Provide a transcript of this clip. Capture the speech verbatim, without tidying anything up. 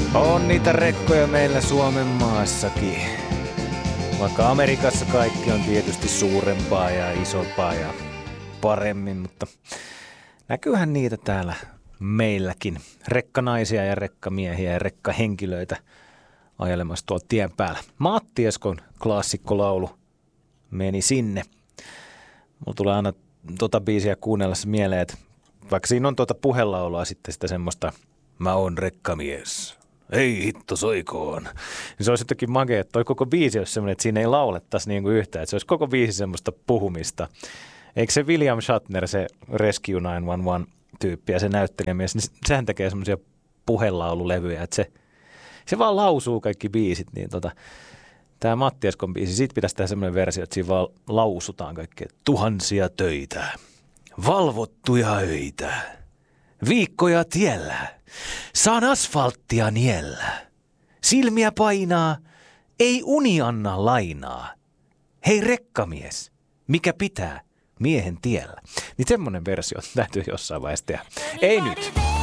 On niitä rekkoja meillä Suomen maassakin. Vaikka Amerikassa kaikki on tietysti suurempaa ja isompaa ja paremmin, mutta näkyyhän niitä täällä meilläkin. Rekkanaisia ja rekkamiehiä ja rekkahenkilöitä ajelemassa tuolla tien päällä. Matti Eskon klassikkolaulu meni sinne. Mulla tulee aina tota biisiä kuunnellessa mieleen, että vaikka siinä on tuota puhelaulua sitten sitä semmoista mä oon rekkamies, ei hitto soikoon. Niin se olisi jotenkin makea, että toi koko biisi olisi semmoinen, että siinä ei laulettaisi niin kuin yhtään. Että se olisi koko biisi semmoista puhumista. Eikö se William Shatner, se Rescue yhdeksän yksi yksi tyyppi ja se näyttelijämies, niin sehän tekee semmoisia puhelaululevyjä, että se, se vaan lausuu kaikki biisit. Niin tota, tämä Matti Eskon biisi, siitä pitäisi tehdä semmoinen versio, että siinä vaan lausutaan kaikkea. Tuhansia töitä, valvottuja öitä, viikkoja tiellä, saan asfalttia niellä, silmiä painaa, ei uni anna lainaa. Hei rekkamies, mikä pitää miehen tiellä? Niin semmoinen versio täytyy jossain vaiheessa tehdä. Ei nyt.